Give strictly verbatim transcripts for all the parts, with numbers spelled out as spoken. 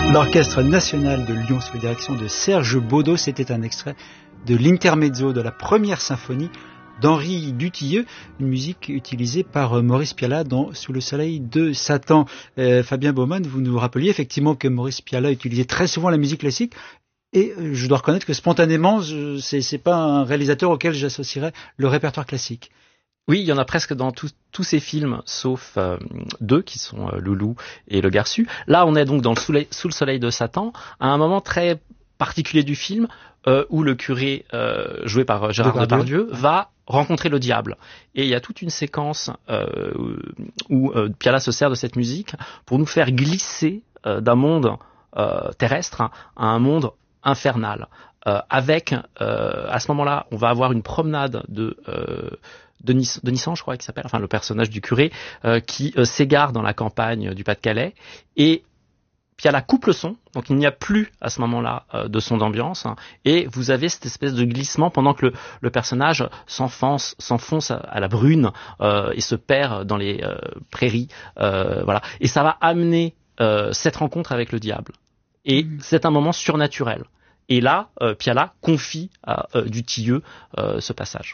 L'Orchestre national de Lyon sous la direction de Serge Baudot, c'était un extrait de l'intermezzo de la première symphonie d'Henri Dutilleux, une musique utilisée par Maurice Pialat dans Sous le soleil de Satan. Euh, Fabien Baumann, vous nous rappeliez effectivement que Maurice Pialat utilisait très souvent la musique classique, et je dois reconnaître que spontanément, je, c'est, c'est pas un réalisateur auquel j'associerais le répertoire classique. Oui, il y en a presque dans tous, tous ces films, sauf euh, deux qui sont euh, Loulou et Le Garçu. Là, on est donc dans le soleil, Sous le soleil de Satan, à un moment très particulier du film, euh, où le curé, euh, joué par Gérard Depardieu, Depardieu va rencontrer le diable. Et il y a toute une séquence euh, où euh, Pialat se sert de cette musique pour nous faire glisser euh, d'un monde euh, terrestre hein, à un monde infernal. Euh, avec, euh, à ce moment-là, on va avoir une promenade de... Euh, Denis, Denissan, je crois qu'il s'appelle, enfin le personnage du curé, euh, qui euh, s'égare dans la campagne du Pas-de-Calais, et Pialat coupe le son, donc il n'y a plus à ce moment-là euh, de son d'ambiance, hein, et vous avez cette espèce de glissement pendant que le, le personnage s'enfonce, s'enfonce à, à la brune euh, et se perd dans les euh, prairies, euh, voilà, et ça va amener euh, cette rencontre avec le diable, et mmh. c'est un moment surnaturel. Et là, euh, Pialat confie à euh, Dutilleux euh, ce passage.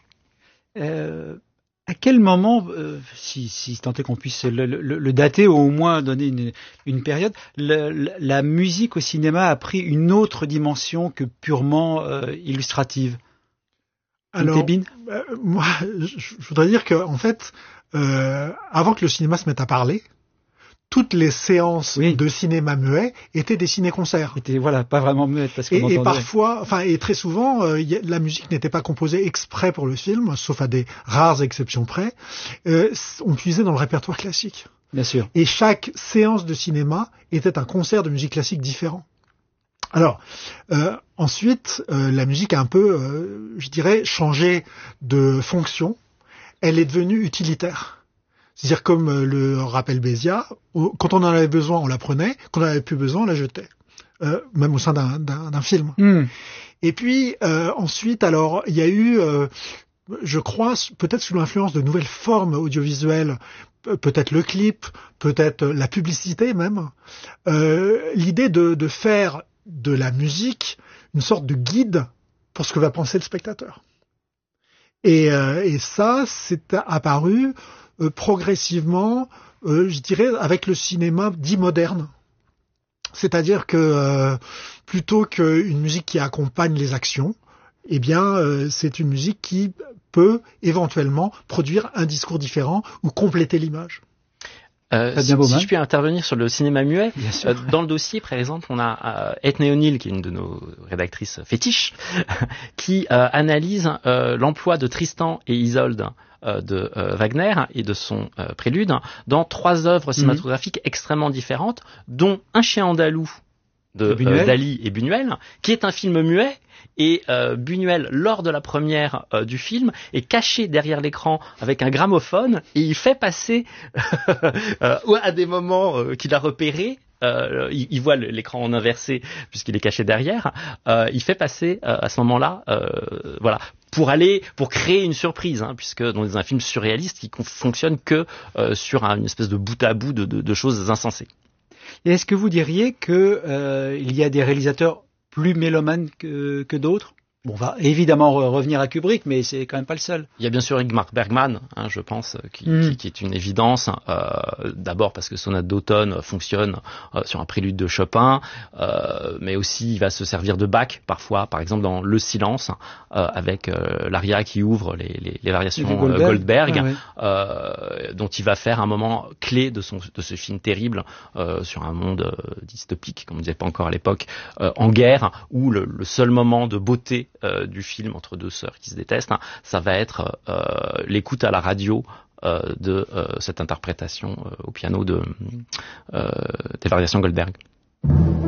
Euh, à quel moment, euh, si, si tant est qu'on puisse le, le, le dater ou au moins donner une, une période, le, la, la musique au cinéma a pris une autre dimension que purement euh, illustrative? Alors, euh, moi, je, je voudrais dire que en fait, euh, avant que le cinéma se mette à parler, toutes les séances oui. de cinéma muet étaient des ciné-concerts. Étaient, voilà, pas vraiment muettes parce qu'on et, et parfois, enfin, et très souvent, euh, y a, la musique n'était pas composée exprès pour le film, sauf à des rares exceptions près. Euh, on puisait dans le répertoire classique. Bien sûr. Et chaque séance de cinéma était un concert de musique classique différent. Alors, euh, ensuite, euh, la musique a un peu, euh, je dirais, changé de fonction. Elle est devenue utilitaire. C'est-à-dire comme le rappelle Béziat, quand on en avait besoin, on la prenait, quand on n'en avait plus besoin, on la jetait, euh, même au sein d'un, d'un, d'un film. Mm. Et puis euh, ensuite, alors il y a eu, euh, je crois, peut-être sous l'influence de nouvelles formes audiovisuelles, peut-être le clip, peut-être la publicité même, euh, l'idée de, de faire de la musique une sorte de guide pour ce que va penser le spectateur. Et, euh, et ça, c'est apparu Euh, progressivement, euh, je dirais, avec le cinéma dit moderne. C'est-à-dire que euh, plutôt qu'une musique qui accompagne les actions, eh bien, euh, c'est une musique qui peut éventuellement produire un discours différent ou compléter l'image. Euh, si, si je puis intervenir sur le cinéma muet, euh, dans le dossier, par exemple, on a euh, Ethne O'Neill, qui est une de nos rédactrices fétiches, qui euh, analyse euh, l'emploi de Tristan et Isolde euh, de euh, Wagner et de son euh, prélude dans trois œuvres cinématographiques mmh. extrêmement différentes, dont Un chien andalou de euh, Dali et Buñuel, qui est un film muet. Et euh, Buñuel, lors de la première euh, du film, est caché derrière l'écran avec un gramophone et il fait passer euh, à des moments euh, qu'il a repérés. Euh, il, il voit l'écran en inversé puisqu'il est caché derrière. Euh, il fait passer euh, à ce moment-là, euh, voilà, pour aller, pour créer une surprise, hein, puisque dans un film surréaliste qui fonctionne que euh, sur un, une espèce de bout à bout de, de, de choses insensées. Et est-ce que vous diriez que euh, il y a des réalisateurs plus mélomane que, que d'autres? Bon, on va évidemment re- revenir à Kubrick, mais c'est quand même pas le seul. Il y a bien sûr Ingmar Bergman, hein, je pense, qui, mmh. qui, qui est une évidence. Euh, d'abord parce que Sonate d'automne fonctionne euh, sur un prélude de Chopin, euh, mais aussi il va se servir de Bach parfois, par exemple dans Le Silence, euh, avec euh, l'aria qui ouvre les, les, les variations Goldberg, Goldberg ah, ouais. euh, dont il va faire un moment clé de, son, de ce film terrible euh, sur un monde euh, dystopique, comme on ne disait pas encore à l'époque, euh, en guerre, où le, le seul moment de beauté Euh, du film entre deux sœurs qui se détestent, hein, ça va être euh, l'écoute à la radio euh, de euh, cette interprétation euh, au piano de, euh, des variations Goldberg.